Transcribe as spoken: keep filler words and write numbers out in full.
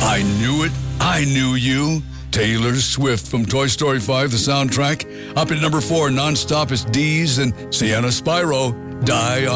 I knew it. I knew you. Taylor Swift from Toy Story five, the soundtrack. Up at number four, nonstop is Deez and Sienna Spyro, Die